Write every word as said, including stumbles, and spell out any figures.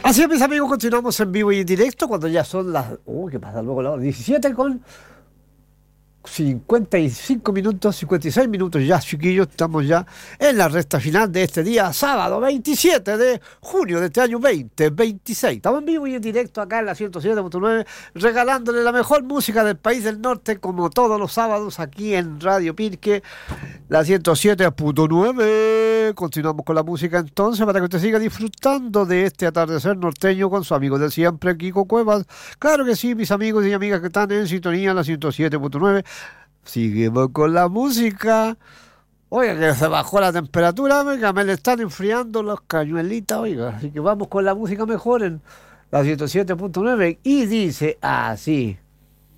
Así es, mis amigos, continuamos en vivo y en directo cuando ya son las... Uy, ¿qué pasa luego? Las diecisiete con cincuenta y cinco minutos, cincuenta y seis minutos ya, chiquillos. Estamos ya en la recta final de este día, sábado veintisiete de junio de este año veinte veintiséis. Estamos en vivo y en directo acá en la ciento siete punto nueve, regalándole la mejor música del país del norte, como todos los sábados aquí en Radio Pirque, la ciento siete punto nueve. Continuamos con la música entonces para que usted siga disfrutando de este atardecer norteño con su amigo de siempre, Kiko Cuevas. Claro que sí, mis amigos y amigas que están en sintonía en la ciento siete punto nueve. Seguimos con la música. Oiga, que se bajó la temperatura, oiga, me le están enfriando los cañuelitas, oiga. Así que vamos con la música mejor en la ciento siete punto nueve. Y dice así.